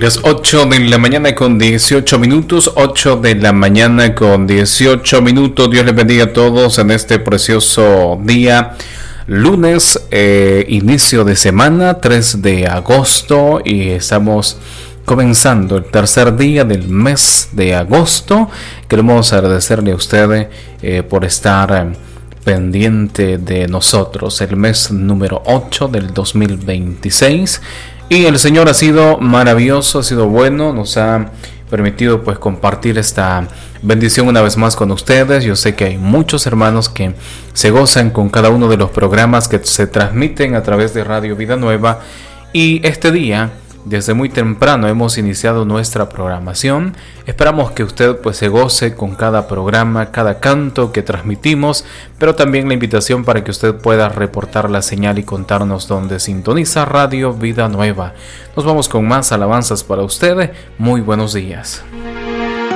Las 8 de la mañana con 18 minutos, 8 de la mañana con 18 minutos. Dios les bendiga a todos en este precioso día, lunes, inicio de semana, 3 de agosto, y estamos comenzando el tercer día del mes de agosto. Queremos agradecerle a ustedes por estar pendiente de nosotros, el mes número 8 del 2026. Y el Señor ha sido maravilloso, ha sido bueno, nos ha permitido pues compartir esta bendición una vez más con ustedes. Yo sé que hay muchos hermanos que se gozan con cada uno de los programas que se transmiten a través de Radio Vida Nueva, y este día desde muy temprano hemos iniciado nuestra programación. Esperamos que usted pues se goce con cada programa, cada canto que transmitimos, pero también la invitación para que usted pueda reportar la señal y contarnos dónde sintoniza Radio Vida Nueva. Nos vamos con más alabanzas para ustedes. Muy buenos días.